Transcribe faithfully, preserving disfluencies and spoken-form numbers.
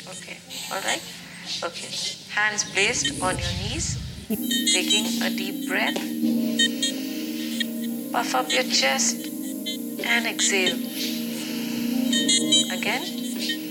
Okay, alright? Okay, hands placed on your knees, taking a deep breath. Puff up your chest and exhale. Again.